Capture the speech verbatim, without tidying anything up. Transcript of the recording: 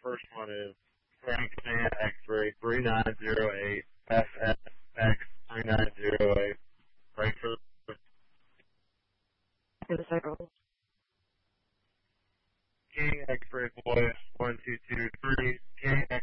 First one is Frank Fan X-ray three nine zero eight F F X three nine zero eight. Right for the In the circle. King X-ray Boy one two two three King